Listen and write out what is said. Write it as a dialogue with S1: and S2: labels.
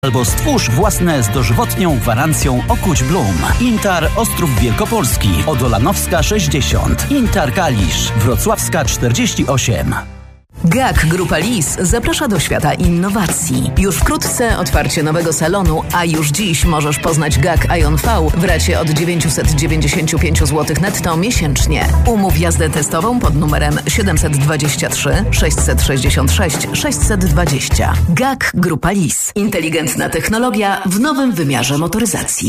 S1: albo stwórz własne z dożywotnią gwarancją Okuć Bloom. Intar Ostrów Wielkopolski, Odolanowska 60, Intar Kalisz, Wrocławska 48.
S2: GAK Grupa Lis zaprasza do świata innowacji. Już wkrótce otwarcie nowego salonu, a już dziś możesz poznać GAK Ion V w racie od 995 zł netto miesięcznie. Umów jazdę testową pod numerem 723 666 620. GAK Grupa Lis. Inteligentna technologia w nowym wymiarze motoryzacji.